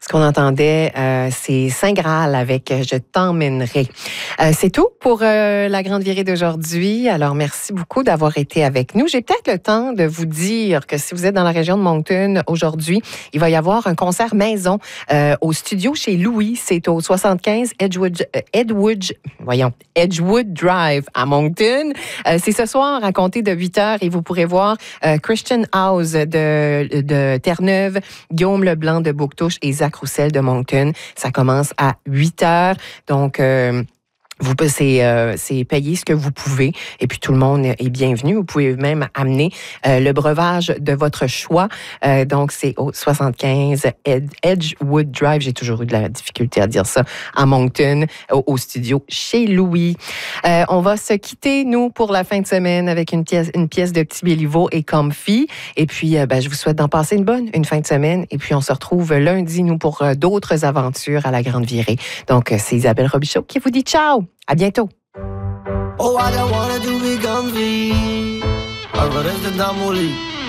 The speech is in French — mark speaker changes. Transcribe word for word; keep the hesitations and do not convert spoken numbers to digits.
Speaker 1: qu'on entendait, euh, c'est Saint Graal avec « Je t'emmènerai ». Euh, c'est tout pour euh, la grande virée d'aujourd'hui. Alors, merci beaucoup d'avoir été avec nous. J'ai peut-être le temps de vous dire que si vous êtes dans la région de Moncton aujourd'hui, il va y avoir un concert maison euh, au studio chez Louis. C'est au soixante-quinze Edgewood, euh, Edgewood, voyons, Edgewood Drive à Moncton. Euh, c'est ce soir à compter de huit heures et vous pourrez voir euh, Christian House de, de Terre-Neuve, Guillaume Leblanc de Bouctouche et Zach Roussel de Moncton. Ça commence à huit heures. Donc, euh, Vous, c'est, euh, c'est payer ce que vous pouvez et puis tout le monde est bienvenu. Vous pouvez même amener euh, le breuvage de votre choix. Euh, donc, c'est au soixante-quinze Ed, Edgewood Drive. J'ai toujours eu de la difficulté à dire ça à Moncton, au, au studio chez Louis. Euh, on va se quitter, nous, pour la fin de semaine avec une pièce, une pièce de Petit Béliveau et Comfy. Et puis, euh, ben, je vous souhaite d'en passer une bonne, une fin de semaine. Et puis, on se retrouve lundi, nous, pour euh, d'autres aventures à la Grande Virée. Donc, euh, c'est Isabelle Robichaud qui vous dit ciao! À bientôt.
Speaker 2: Oh, I don't wanna do be comfy. Al revés de Damoli.